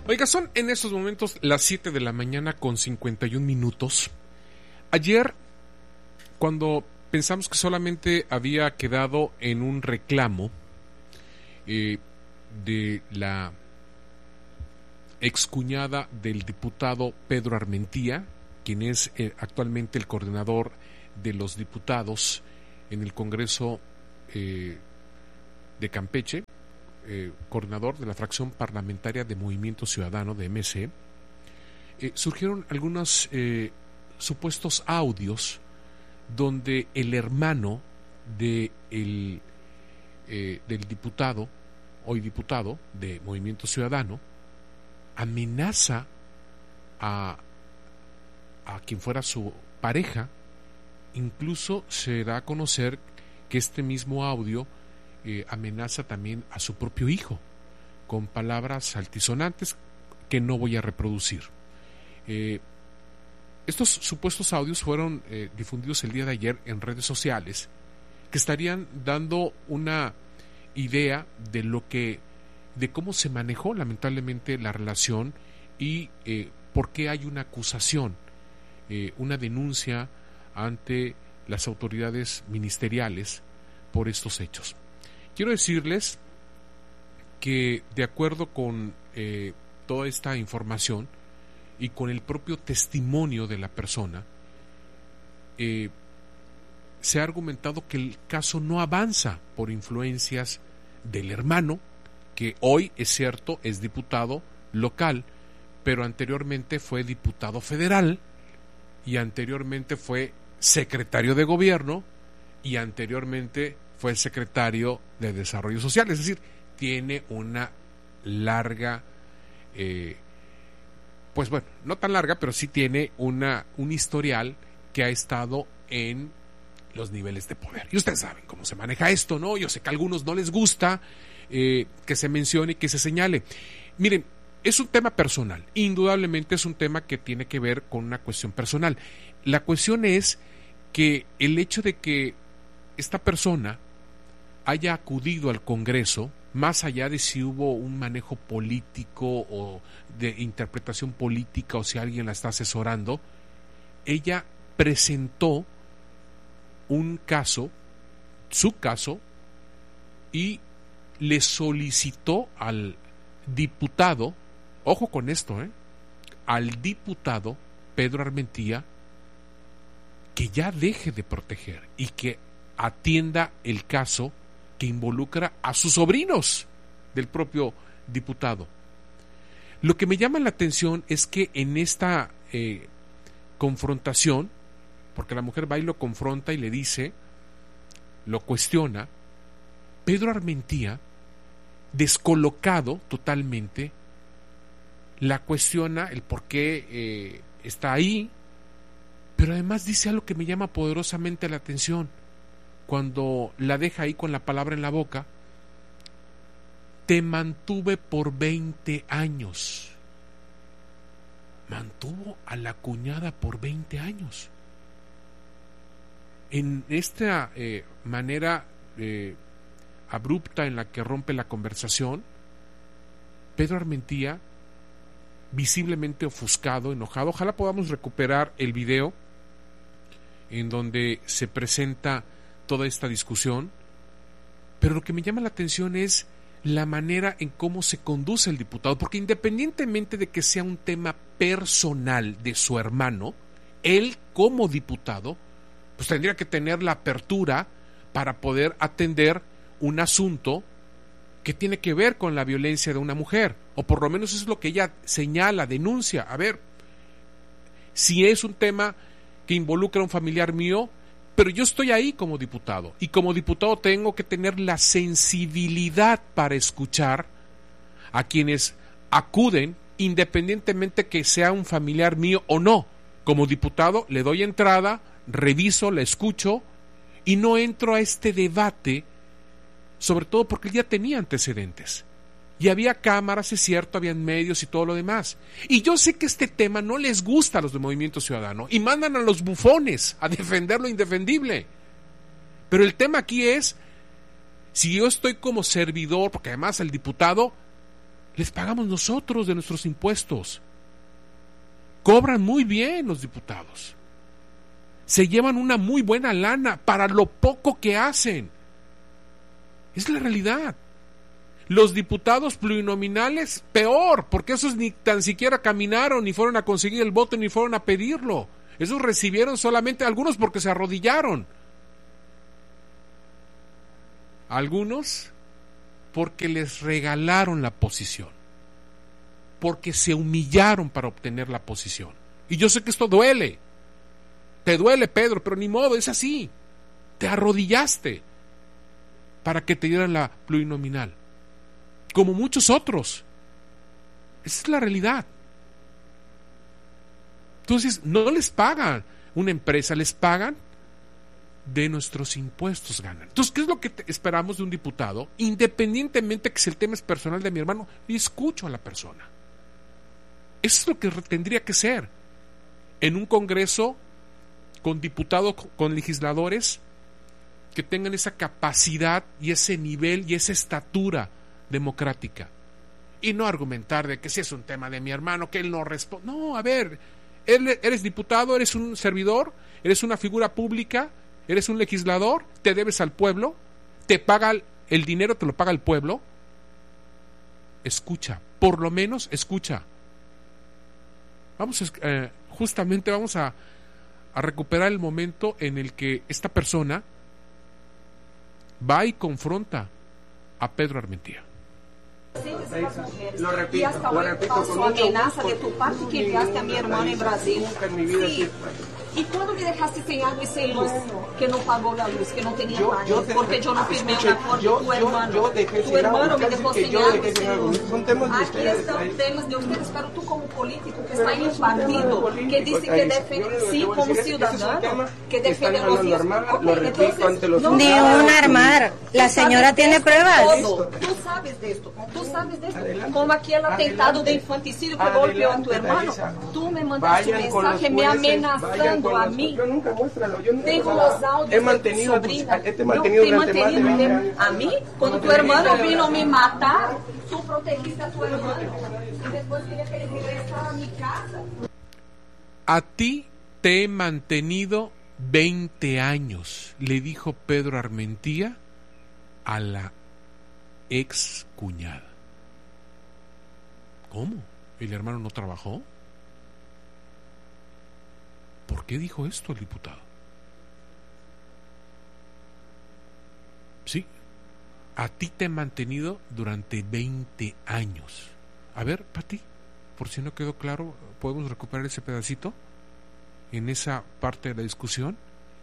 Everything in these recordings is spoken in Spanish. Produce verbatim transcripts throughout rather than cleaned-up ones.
Oiga, son en estos momentos las siete de la mañana con cincuenta y un minutos. Ayer, cuando pensamos que solamente había quedado en un reclamo eh, de la excuñada del diputado Pedro Armentía, quien es eh, actualmente el coordinador de los diputados en el Congreso eh, de Campeche, eh, coordinador de la fracción parlamentaria de Movimiento Ciudadano de M C, eh, surgieron algunos eh, supuestos audios donde el hermano de el, eh, del diputado, hoy diputado de Movimiento Ciudadano, amenaza a, a quien fuera su pareja. Incluso se da a conocer que este mismo audio eh, amenaza también a su propio hijo, con palabras altisonantes que no voy a reproducir. Eh, estos supuestos audios fueron eh, difundidos el día de ayer en redes sociales, que estarían dando una idea de lo que, de cómo se manejó lamentablemente la relación y eh, por qué hay una acusación, eh, una denuncia ante las autoridades ministeriales por estos hechos. Quiero decirles que, de acuerdo con eh, toda esta información y con el propio testimonio de la persona, eh, se ha argumentado que el caso no avanza por influencias del hermano, que hoy, es cierto, es diputado local, pero anteriormente fue diputado federal y anteriormente fue secretario de gobierno y anteriormente fue secretario de Desarrollo Social. Es decir, tiene una larga, eh, pues bueno, no tan larga, pero sí tiene una un historial que ha estado en los niveles de poder. Y ustedes saben cómo se maneja esto, ¿no? Yo sé que a algunos no les gusta eh, que se mencione y que se señale. Miren, es un tema personal, indudablemente es un tema que tiene que ver con una cuestión personal. La cuestión es que el hecho de que esta persona haya acudido al Congreso, más allá de si hubo un manejo político o de interpretación política o si alguien la está asesorando, ella presentó un caso, su caso, y le solicitó al diputado, ojo con esto, ¿eh? al diputado Pedro Armentía, que ya deje de proteger y que atienda el caso que involucra a sus sobrinos del propio diputado. Lo que me llama la atención es que en esta eh, confrontación, porque la mujer va y lo confronta y le dice, lo cuestiona, Pedro Armentía, descolocado totalmente, la cuestiona el por qué eh, está ahí, pero además dice algo que me llama poderosamente la atención. Cuando la deja ahí con la palabra en la boca, te mantuve por veinte años. Mantuvo a la cuñada por veinte años. En esta eh, manera eh, abrupta en la que rompe la conversación, Pedro Armentía, visiblemente ofuscado, enojado, ojalá podamos recuperar el video en donde se presenta toda esta discusión, pero lo que me llama la atención es la manera en cómo se conduce el diputado, porque independientemente de que sea un tema personal de su hermano, él como diputado pues tendría que tener la apertura para poder atender un asunto que tiene que ver con la violencia de una mujer, o por lo menos eso es lo que ella señala, denuncia. A ver, si es un tema que involucra a un familiar mío, pero yo estoy ahí como diputado, y como diputado tengo que tener la sensibilidad para escuchar a quienes acuden, independientemente que sea un familiar mío o no. Como diputado le doy entrada, reviso, la escucho, y no entro a este debate, sobre todo porque él ya tenía antecedentes. Y había cámaras, es cierto, habían medios y todo lo demás. Y yo sé que este tema no les gusta a los de Movimiento Ciudadano y mandan a los bufones a defender lo indefendible. Pero el tema aquí es, si yo estoy como servidor, porque además el diputado Les pagamos nosotros de nuestros impuestos. Cobran muy bien los diputados. Se llevan una muy buena lana para lo poco que hacen. Es la realidad. Los diputados plurinominales, peor, porque esos ni tan siquiera caminaron, ni fueron a conseguir el voto, ni fueron a pedirlo. Esos recibieron solamente algunos porque se arrodillaron. Algunos porque les regalaron la posición, porque se humillaron para obtener la posición. Y yo sé que esto duele. Te duele, Pedro, pero ni modo, es así. Te arrodillaste para que te dieran la plurinominal, como muchos otros. Esa es la realidad. Entonces, no les pagan una empresa, les pagan de nuestros impuestos, ganan. Entonces, ¿qué es lo que esperamos de un diputado? Independientemente que si el tema es personal de mi hermano, y escucho a la persona. Eso es lo que tendría que ser en un congreso con diputados, con legisladores que tengan esa capacidad y ese nivel y esa estatura democrática. Y no argumentar de que si es un tema de mi hermano, que él no responde. No, a ver, eres diputado, eres un servidor, eres una figura pública, eres un legislador, te debes al pueblo, te paga el dinero, te lo paga el pueblo. Escucha, por lo menos escucha. Vamos a, eh, justamente vamos a, a recuperar el momento en el que esta persona va y confronta a Pedro Armentía. Lo repito, y hasta lo hoy repito pasó con mucho amenaza gusto, de tu parte que ningún enviaste a mi hermano en Brasil. nunca en mi vida Sí. sí. ¿Y cuándo me dejaste sin agua y sin luz? Que no pagó la luz, que no tenía Yo- pago, yo te- porque yo no firmé escuche, un acuerdo yo- con tu yo- hermano. yo dejé Tu sin agua, hermano me casi dejó que sin yo agua dejé y sin sin agua. luz. Son temas de Aquí ustedes, están ahí. temas de ustedes, pero tú como político que Pero está en no un es un tema partido, político, que dice que Thaís. defiende, Yo lo que sí, te voy a como decir es que ese es un ciudadano, tema que que defiende están los hablando riesgos. armar, Ok, lo repito entonces, ante los no Ni ciudadanos. un armar. La señora tiene pruebas. Todo. Tú sabes de esto, tú sabes de esto. Adelante. Como aquel atentado Adelante. de infanticidio que golpeó a tu Adelante, hermano. Thaisa. Tú me mandaste un Vayan con los mensaje me jueces, vayan amenazando con a los- mí. Yo nunca muéstralo, yo nunca- Tengo los audios he de tu mantenido, sobrina. he te Yo mantenido te he durante más de mantenido veinte de- años. a mí, cuando tu hermano vino a me matar, tú protegiste a tu hermano. Y después quería que regresara a mi casa. A ti te he mantenido veinte años, le dijo Pedro Armentía a la ex cuñada. ¿Cómo? ¿El hermano no trabajó? ¿Por qué dijo esto el diputado? Sí, a ti te he mantenido durante veinte años. A ver, Pati, por si no quedó claro, ¿podemos recuperar ese pedacito en esa parte de la discusión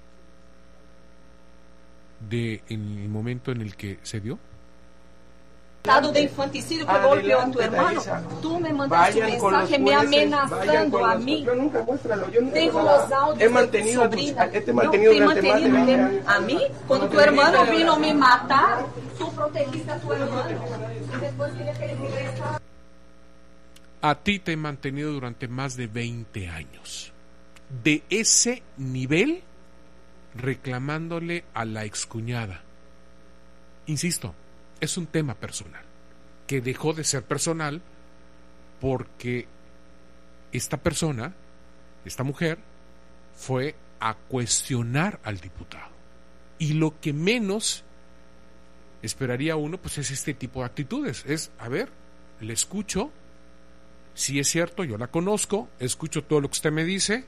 de en el momento en el que se dio? Atentado de infanticidio que golpeó a tu Adelante, hermano. Thaisa. Tú me mandaste un Vayan con los mensaje me jueces, vayan amenazando con a los- mí. Yo nunca muéstralo, yo nunca Tengo muéstralo. los audios He de tu mantenido, sobrina. he te Yo mantenido te he durante más de mantenido veinte de- años. a mí, cuando tu te hermano metiste- vino a me matar, tú protegiste a tu hermano. Y después quería que regresara. A ti te he mantenido durante más de veinte años. De ese nivel, reclamándole a la excuñada. Insisto, es un tema personal, que dejó de ser personal porque esta persona, esta mujer, fue a cuestionar al diputado. Y lo que menos esperaría uno, pues es este tipo de actitudes. Es, a ver, le escucho, si es cierto, yo la conozco, escucho todo lo que usted me dice,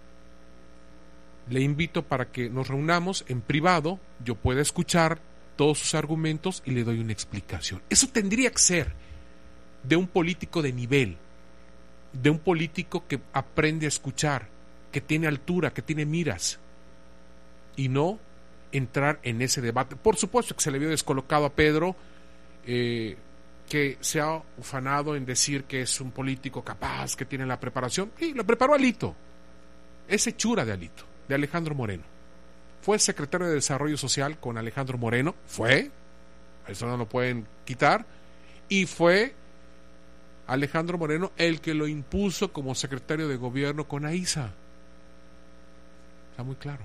le invito para que nos reunamos en privado, yo pueda escuchar todos sus argumentos y le doy una explicación. Eso tendría que ser de un político de nivel, de un político que aprende a escuchar, que tiene altura, que tiene miras, y no entrar en ese debate. Por supuesto que se le vio descolocado a Pedro, eh, que se ha ufanado en decir que es un político capaz, que tiene la preparación, y lo preparó Alito, es hechura de Alito, de Alejandro Moreno. Fue secretario de Desarrollo Social con Alejandro Moreno, fue, eso no lo pueden quitar, y fue Alejandro Moreno el que lo impuso como secretario de gobierno con Aiza. Está muy claro.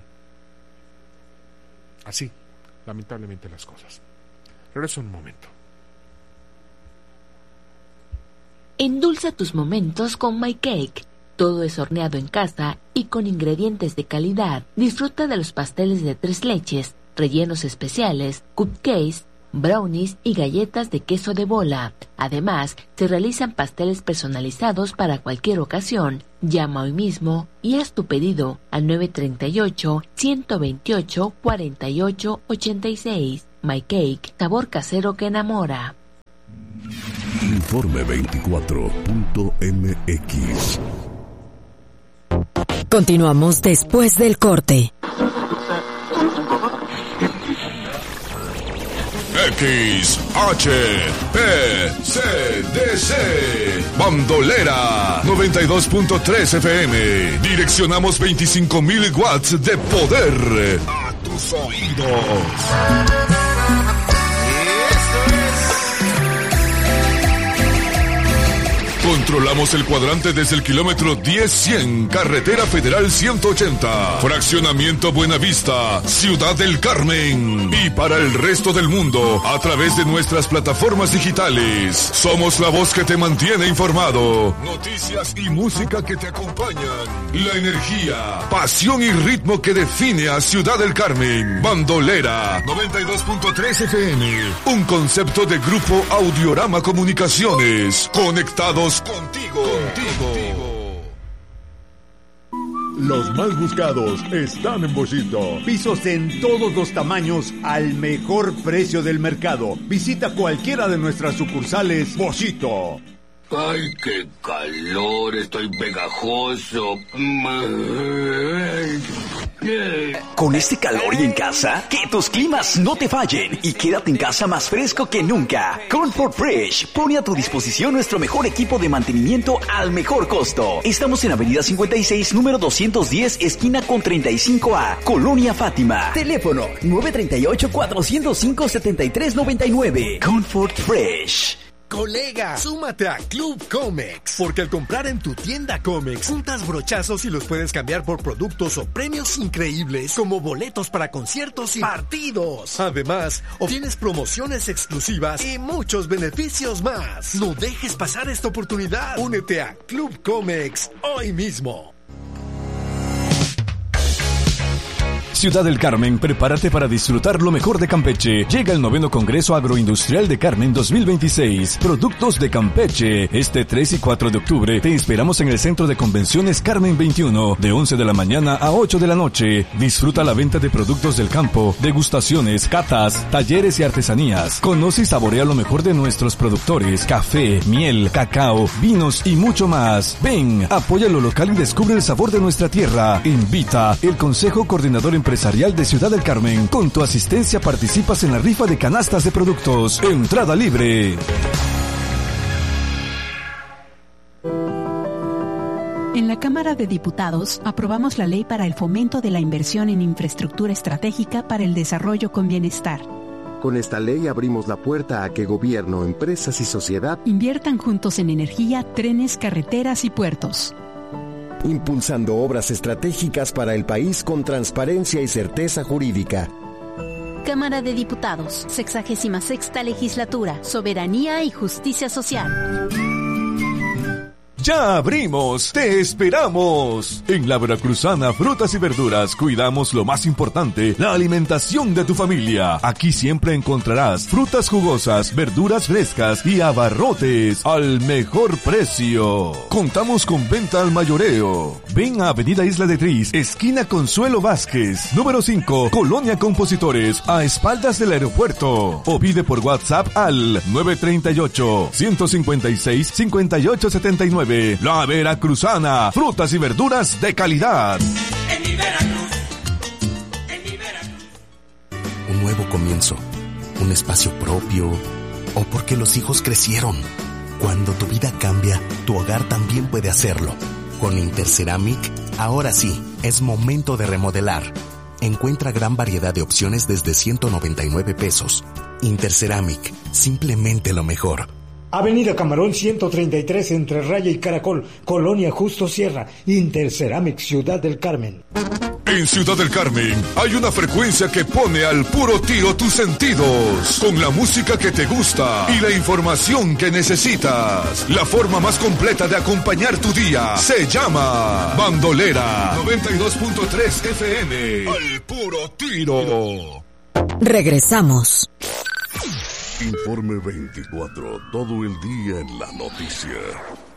Así, lamentablemente las cosas. Regreso un momento. Endulza tus momentos con My Cake. Todo es horneado en casa y con ingredientes de calidad. Disfruta de los pasteles de tres leches, rellenos especiales, cupcakes, brownies y galletas de queso de bola. Además, se realizan pasteles personalizados para cualquier ocasión. Llama hoy mismo y haz tu pedido al nueve tres ocho, uno dos ocho, cuatro ocho ocho seis. My Cake, sabor casero que enamora. Informe veinticuatro punto m x. Continuamos después del corte. X H P C D C Bandolera noventa y dos punto tres F M. Direccionamos veinticinco mil watts de poder a tus oídos. Controlamos el cuadrante desde el kilómetro diez cien, Carretera Federal ciento ochenta, Fraccionamiento Buenavista, Ciudad del Carmen. Y para el resto del mundo, a través de nuestras plataformas digitales. Somos la voz que te mantiene informado. Noticias y música que te acompañan. La energía, pasión y ritmo que define a Ciudad del Carmen. Bandolera noventa y dos punto tres F M. Un concepto de Grupo Audiorama Comunicaciones. Conectados contigo, contigo. Los más buscados están en Boschito. Pisos en todos los tamaños al mejor precio del mercado. Visita cualquiera de nuestras sucursales Boschito. Ay, qué calor, estoy pegajoso. Con este calor y en casa, que tus climas no te fallen y quédate en casa más fresco que nunca. Comfort Fresh pone a tu disposición nuestro mejor equipo de mantenimiento al mejor costo. Estamos en Avenida cincuenta y seis, número doscientos diez, esquina con treinta y cinco A, Colonia Fátima. Teléfono nueve tres ocho, cuatro cero cinco, siete tres nueve nueve. Comfort Fresh. Colega, súmate a Club Comex, porque al comprar en tu tienda Comex, juntas brochazos y los puedes cambiar por productos o premios increíbles como boletos para conciertos y partidos. Además, obtienes promociones exclusivas y muchos beneficios más. No dejes pasar esta oportunidad. Únete a Club Comex hoy mismo. Ciudad del Carmen, prepárate para disfrutar lo mejor de Campeche. Llega el noveno Congreso Agroindustrial de Carmen dos mil veintiséis. Productos de Campeche. Este tres y cuatro de octubre te esperamos en el Centro de Convenciones Carmen veintiuno, de once de la mañana a ocho de la noche. Disfruta la venta de productos del campo, degustaciones, catas, talleres y artesanías. Conoce y saborea lo mejor de nuestros productores: café, miel, cacao, vinos y mucho más. Ven, apoya lo local y descubre el sabor de nuestra tierra. Invita el Consejo Coordinador Empresarial de Ciudad del Carmen. Con tu asistencia participas en la rifa de canastas de productos. Entrada libre. En la Cámara de Diputados aprobamos la ley para el fomento de la inversión en infraestructura estratégica para el desarrollo con bienestar. Con esta ley abrimos la puerta a que gobierno, empresas y sociedad inviertan juntos en energía, trenes, carreteras y puertos, impulsando obras estratégicas para el país con transparencia y certeza jurídica. Cámara de Diputados, sexagésima sexta legislatura, soberanía y justicia social. ¡Ya abrimos! ¡Te esperamos! En la Veracruzana Frutas y Verduras cuidamos lo más importante, la alimentación de tu familia. Aquí siempre encontrarás frutas jugosas, verduras frescas y abarrotes al mejor precio. Contamos con venta al mayoreo. Ven a Avenida Isla de Tris, esquina Consuelo Vázquez, número cinco, Colonia Compositores, a espaldas del aeropuerto. O pide por WhatsApp al nueve tres ocho, uno cinco seis, cinco ocho siete nueve. La Veracruzana, frutas y verduras de calidad. En mi Veracruz, en mi Veracruz. Un nuevo comienzo, un espacio propio, o porque los hijos crecieron. Cuando tu vida cambia, tu hogar también puede hacerlo. Con Interceramic, ahora sí, es momento de remodelar. Encuentra gran variedad de opciones desde ciento noventa y nueve pesos. Interceramic, simplemente lo mejor. Avenida Camarón ciento treinta y tres, entre Raya y Caracol, Colonia Justo Sierra, Interceramic, Ciudad del Carmen. En Ciudad del Carmen hay una frecuencia que pone al puro tiro tus sentidos, con la música que te gusta y la información que necesitas. La forma más completa de acompañar tu día se llama Bandolera noventa y dos punto tres F M. Al puro tiro. Regresamos. Informe veinticuatro, todo el día en la noticia.